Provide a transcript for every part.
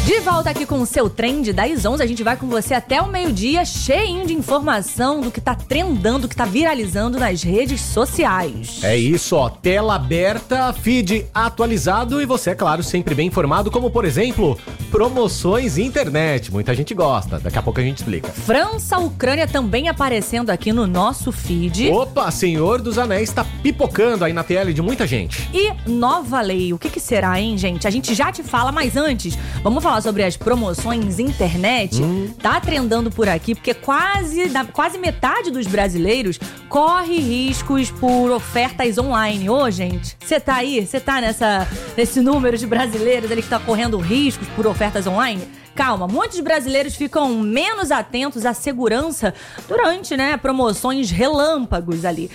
De volta aqui com o seu Trend das 11, a gente vai com você até o meio-dia, cheinho de informação do que tá trendando, do que tá viralizando nas redes sociais. É isso, ó, tela aberta, feed atualizado e você, é claro, sempre bem informado, como por exemplo, promoções internet. Muita gente gosta, daqui a pouco a gente explica. França, Ucrânia também aparecendo aqui no nosso feed. Opa, Senhor dos Anéis tá pipocando aí na tela de muita gente. E nova lei, o que será, hein, gente? A gente já te fala, mas antes, vamos falar sobre as promoções internet. Tá trendando por aqui, porque quase metade dos brasileiros corre riscos por ofertas online. Ô, gente, você tá aí? Você tá nesse número de brasileiros ali que tá correndo riscos por ofertas online? Calma, muitos brasileiros ficam menos atentos à segurança durante, promoções relâmpagos ali.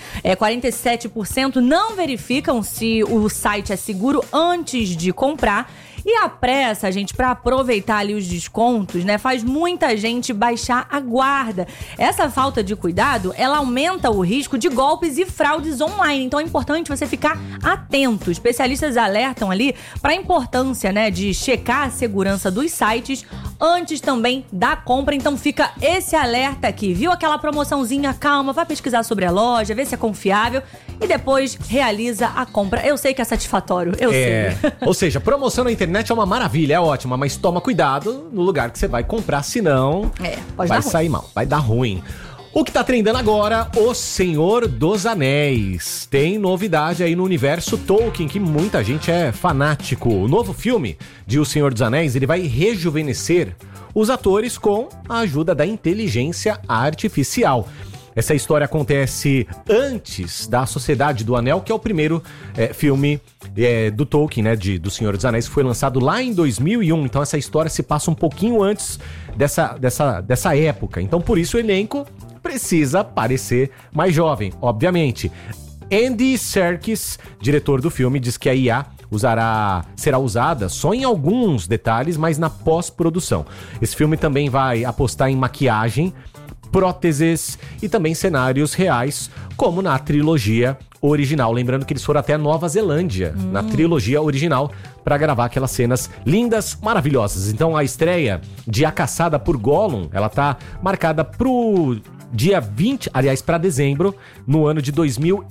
47% não verificam se o site é seguro antes de comprar. E a pressa, gente, pra aproveitar ali os descontos, faz muita gente baixar a guarda. Essa falta de cuidado, ela aumenta o risco de golpes e fraudes online. Então é importante você ficar atento. Especialistas alertam ali pra importância, de checar a segurança dos sites antes também da compra. Então fica esse alerta aqui. Viu aquela promoçãozinha? Calma, vai pesquisar sobre a loja, ver se é confiável e depois realiza a compra. Eu sei que é satisfatório, eu sei. Ou seja, promoção na internet é uma maravilha, é ótima, mas toma cuidado no lugar que você vai comprar, senão vai sair mal, vai dar ruim. O que tá trendando agora, O Senhor dos Anéis. Tem novidade aí no universo Tolkien, que muita gente é fanático. O novo filme de O Senhor dos Anéis, ele vai rejuvenescer os atores com a ajuda da inteligência artificial. Essa história acontece antes da Sociedade do Anel, que é o primeiro filme do Tolkien, do Senhor dos Anéis, que foi lançado lá em 2001. Então essa história se passa um pouquinho antes dessa época. Então por isso o elenco precisa parecer mais jovem, obviamente. Andy Serkis, diretor do filme, diz que a IA será usada só em alguns detalhes, mas na pós-produção. Esse filme também vai apostar em maquiagem, próteses e também cenários reais, como na trilogia original. Lembrando que eles foram até Nova Zelândia, na trilogia original, para gravar aquelas cenas lindas, maravilhosas. Então a estreia de A Caçada por Gollum, ela tá marcada pro dia 20, aliás, para dezembro, no ano de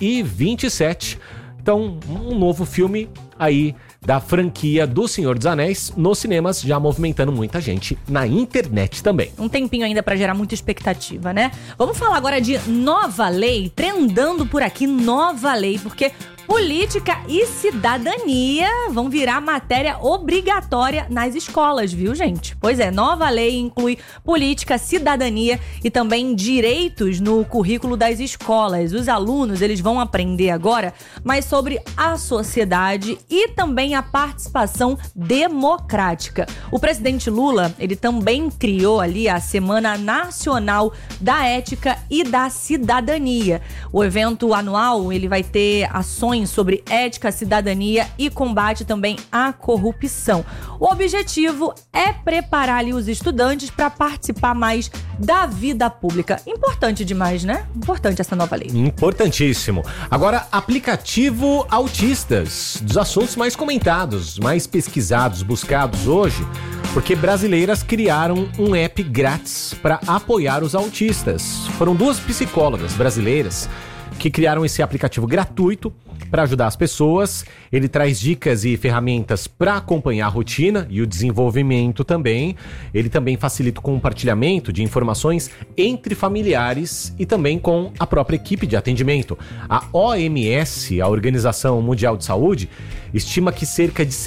2027. Então, um novo filme aí da franquia do Senhor dos Anéis nos cinemas, já movimentando muita gente na internet também. Um tempinho ainda pra gerar muita expectativa, Vamos falar agora de nova lei, trendando por aqui, nova lei, porque política e cidadania vão virar matéria obrigatória nas escolas, viu, gente? Pois é, nova lei inclui política, cidadania e também direitos no currículo das escolas. Os alunos, eles vão aprender agora mais sobre a sociedade e também a participação democrática. O presidente Lula, ele também criou ali a Semana Nacional da Ética e da Cidadania. O evento anual, ele vai ter ações sobre ética, cidadania e combate também à corrupção. O objetivo é preparar ali os estudantes para participar mais da vida pública. Importante demais, Importante essa nova lei. Importantíssimo. Agora, aplicativo autistas, dos assuntos mais comentados, mais pesquisados, buscados hoje, porque brasileiras criaram um app grátis para apoiar os autistas. Foram 2 psicólogas brasileiras que criaram esse aplicativo gratuito para ajudar as pessoas. Ele traz dicas e ferramentas para acompanhar a rotina e o desenvolvimento também. Ele também facilita o compartilhamento de informações entre familiares e também com a própria equipe de atendimento. A OMS, a Organização Mundial de Saúde, estima que cerca de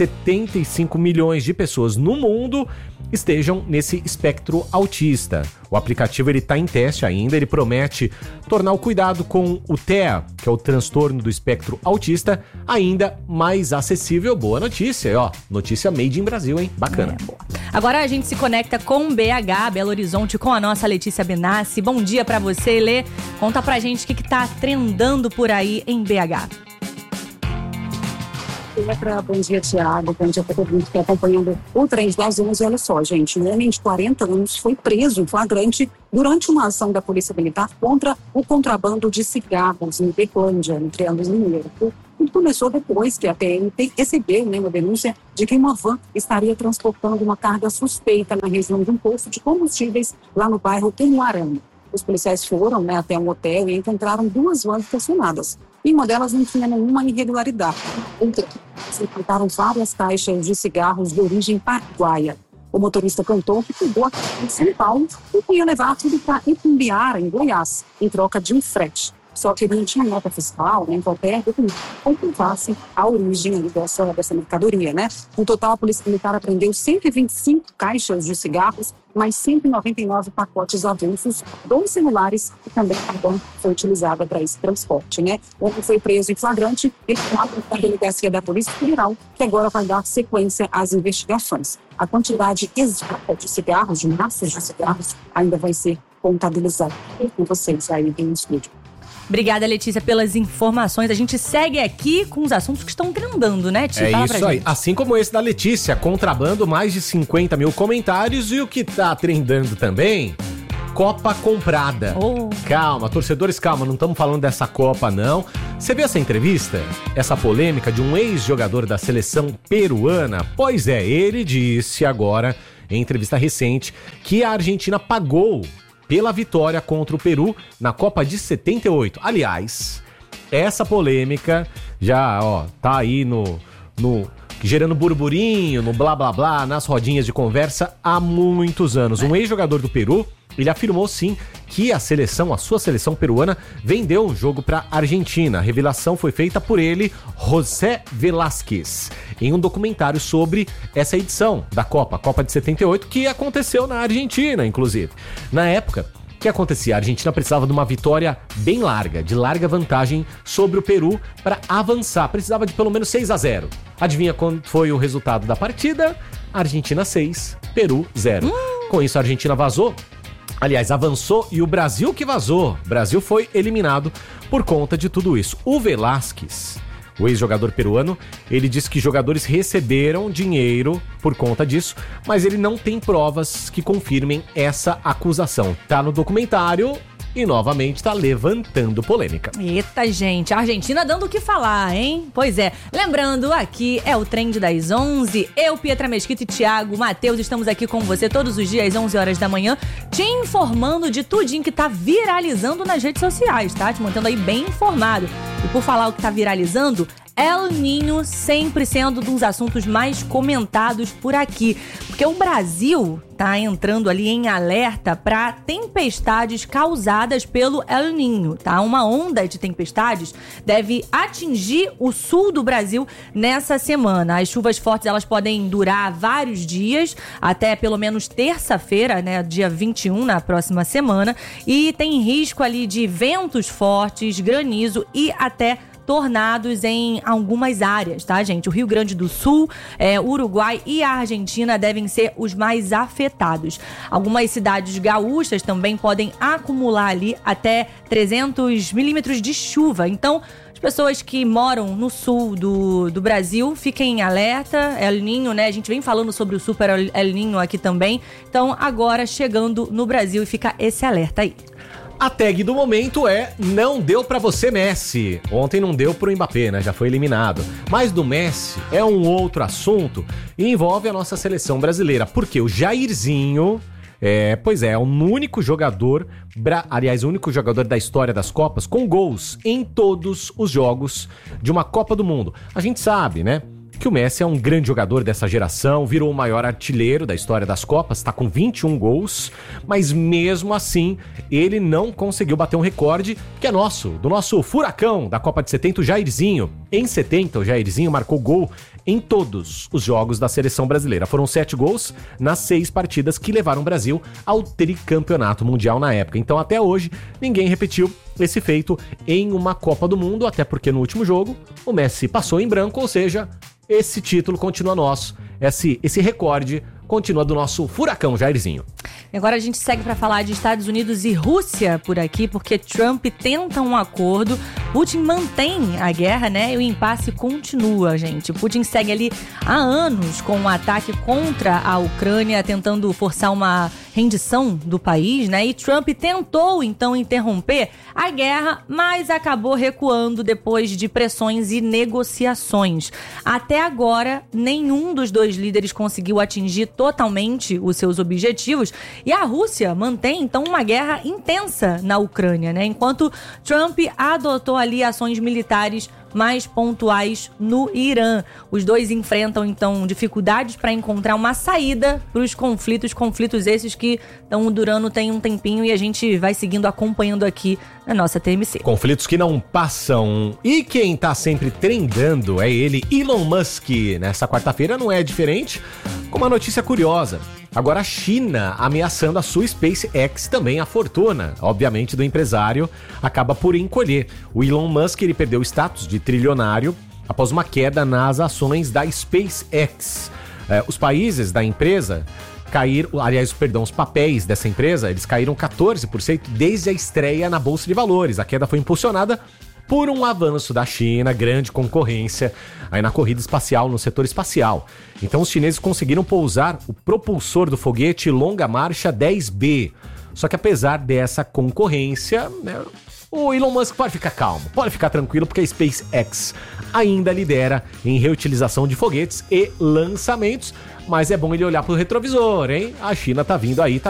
75 milhões de pessoas no mundo estejam nesse espectro autista. O aplicativo está em teste ainda, ele promete tornar o cuidado com o TEA, que é o transtorno do espectro autista, ainda mais acessível. Boa notícia, notícia made in Brasil, hein? Bacana. Agora a gente se conecta com BH, Belo Horizonte, com a nossa Letícia Benassi. Bom dia pra você, Lê. Conta pra gente o que tá trendando por aí em BH. Bom dia, Thiago. Bom dia para todo mundo que está acompanhando o Trend das 11. Olha só, gente, um homem de 40 anos foi preso em flagrante durante uma ação da Polícia Militar contra o contrabando de cigarros em Berlândia, no Triângulo Mineiro. Tudo começou depois que a PM recebeu uma denúncia de que uma van estaria transportando uma carga suspeita na região de um posto de combustíveis lá no bairro Temuarama. Os policiais foram até um hotel e encontraram 2 vans estacionadas. E uma delas não tinha nenhuma irregularidade. Se encontraram várias caixas de cigarros de origem paraguaia. O motorista contou que pegou a carga de São Paulo e ia levar tudo para Itumbiara, em Goiás, em troca de um frete. Só que ele não tinha nota fiscal, nem qualquer documento que comprovasse a origem dessa mercadoria, né? No total, a Polícia Militar apreendeu 125 caixas de cigarros, mais 199 pacotes avulsos, 2 celulares e também a banca foi utilizada para esse transporte, né? O homem foi preso em flagrante e foi para a delegacia da Polícia Federal, que agora vai dar sequência às investigações. A quantidade exata de cigarros, de massas de cigarros, ainda vai ser contabilizada com vocês aí no estúdio. Obrigada, Letícia, pelas informações. A gente segue aqui com os assuntos que estão trendando, né, Tia? É isso aí. Assim como esse da Letícia, contrabando, mais de 50 mil comentários. E o que tá trendando também? Copa comprada. Calma, torcedores, calma, não estamos falando dessa Copa, não. Você viu essa entrevista? Essa polêmica de um ex-jogador da seleção peruana? Pois é, ele disse agora, em entrevista recente, que a Argentina pagou pela vitória contra o Peru na Copa de 78. Aliás, essa polêmica já, tá aí gerando burburinho, no blá blá blá, nas rodinhas de conversa há muitos anos. Um ex-jogador do Peru, ele afirmou sim que a sua seleção peruana vendeu um jogo para a Argentina. A revelação foi feita por ele, José Velázquez, em um documentário sobre essa edição da Copa de 78, que aconteceu na Argentina, inclusive. Na época, o que acontecia? A Argentina precisava de uma vitória bem larga, de larga vantagem sobre o Peru para avançar. Precisava de pelo menos 6-0. Adivinha quando foi o resultado da partida? Argentina 6, Peru 0. Com isso, a Argentina vazou. Aliás, avançou e o Brasil que vazou. O Brasil foi eliminado por conta de tudo isso. O Velázquez, o ex-jogador peruano, ele disse que jogadores receberam dinheiro por conta disso, mas ele não tem provas que confirmem essa acusação. Tá no documentário e novamente tá levantando polêmica. Eita, gente, a Argentina dando o que falar, hein? Pois é, lembrando, aqui é o Trend das 11, eu, Pietra Mesquita e Thiago Matheus, estamos aqui com você todos os dias às 11 horas da manhã, te informando de tudinho que tá viralizando nas redes sociais, tá? Te mantendo aí bem informado. E por falar o que tá viralizando, El Niño sempre sendo um dos assuntos mais comentados por aqui, porque o Brasil tá entrando ali em alerta para tempestades causadas pelo El Niño, tá? Uma onda de tempestades deve atingir o sul do Brasil nessa semana. As chuvas fortes, elas podem durar vários dias, até pelo menos terça-feira, né, dia 21, na próxima semana, e tem risco ali de ventos fortes, granizo e até tornados em algumas áreas, tá, gente? O Rio Grande do Sul, Uruguai e a Argentina devem ser os mais afetados. Algumas cidades gaúchas também podem acumular ali até 300 milímetros de chuva. Então, as pessoas que moram no sul do Brasil, fiquem em alerta. El Niño, né? A gente vem falando sobre o Super El Niño aqui também. Então, agora chegando no Brasil e fica esse alerta aí. A tag do momento é não deu pra você, Messi. Ontem não deu pro Mbappé, né? Já foi eliminado. Mas do Messi é um outro assunto e envolve a nossa seleção brasileira. Porque o Jairzinho, é o único jogador, o único jogador da história das Copas com gols em todos os jogos de uma Copa do Mundo. A gente sabe, né, que o Messi é um grande jogador dessa geração, virou o maior artilheiro da história das Copas, está com 21 gols, mas mesmo assim ele não conseguiu bater um recorde que é do nosso furacão da Copa de 70, o Jairzinho. Em 70, o Jairzinho marcou gol em todos os jogos da seleção brasileira. Foram 7 gols nas 6 partidas que levaram o Brasil ao tricampeonato mundial na época. Então até hoje ninguém repetiu esse feito em uma Copa do Mundo, até porque no último jogo o Messi passou em branco, ou seja, esse título continua nosso, esse recorde continua do nosso furacão Jairzinho. Agora a gente segue para falar de Estados Unidos e Rússia por aqui, porque Trump tenta um acordo Putin mantém a guerra, né? E o impasse continua, gente. Putin segue ali há anos com um ataque contra a Ucrânia, tentando forçar uma rendição do país, né? E Trump tentou, então, interromper a guerra, mas acabou recuando depois de pressões e negociações. Até agora, nenhum dos dois líderes conseguiu atingir totalmente os seus objetivos e a Rússia mantém, então, uma guerra intensa na Ucrânia, né? Enquanto Trump adotou ali ações militares mais pontuais no Irã. Os dois enfrentam, então, dificuldades para encontrar uma saída para os conflitos esses que estão durando tem um tempinho e a gente vai seguindo, acompanhando aqui na nossa TMC. Conflitos que não passam. E quem tá sempre trendando é ele, Elon Musk. Nessa quarta-feira não é diferente, com uma notícia curiosa. Agora a China ameaçando a sua SpaceX, também a fortuna, obviamente, do empresário, acaba por encolher. O Elon Musk, ele perdeu o status de trilionário após uma queda nas ações da SpaceX. Os países da empresa os papéis dessa empresa, eles caíram 14% desde a estreia na Bolsa de Valores. A queda foi impulsionada por um avanço da China, grande concorrência aí na corrida espacial, no setor espacial. Então os chineses conseguiram pousar o propulsor do foguete Longa Marcha 10B. Só que apesar dessa concorrência, né, o Elon Musk pode ficar calmo, pode ficar tranquilo, porque a SpaceX ainda lidera em reutilização de foguetes e lançamentos. Mas é bom ele olhar pro retrovisor, hein? A China tá vindo aí, tá